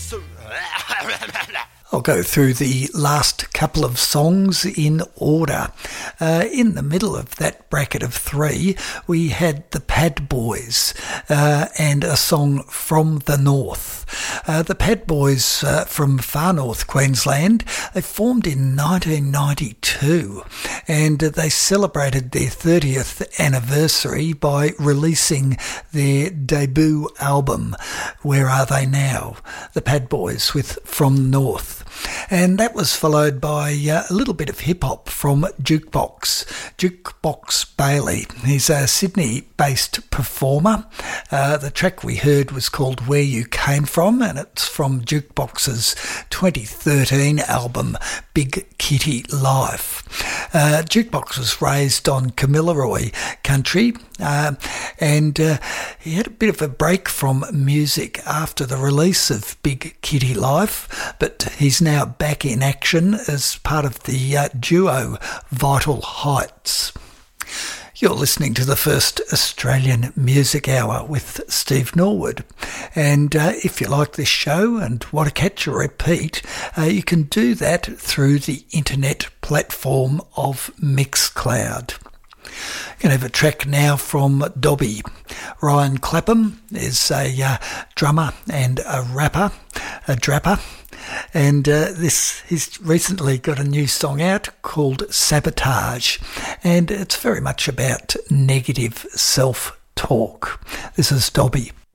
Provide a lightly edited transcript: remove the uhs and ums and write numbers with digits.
I'll go through the last couple of songs in order. In the middle of that bracket of three, we had the Pad Boys and a song From the North. The Pad Boys from far north Queensland, they formed in 1992 and they celebrated their 30th anniversary by releasing their debut album, Where Are They Now? The Pad Boys with From the North. And that was followed by a little bit of hip-hop from Jukebox Bailey. He's a Sydney-based performer. The track we heard was called Where You Came From, and it's from Jukebox's 2013 album, Big Kitty Life. Jukebox was raised on Kamilaroi country, and he had a bit of a break from music after the release of Big Kitty Life, but he's now back in action as part of the duo Vital Heights. You're listening to the first Australian Music Hour with Steve Norwood. And if you like this show and want to catch a repeat, you can do that through the internet platform of Mixcloud. I'm going to have a track now from Dobby. Ryan Clapham is a drummer and a rapper, a drapper. And he's recently got a new song out called Sabotage, and it's very much about negative self-talk. This is Dobby.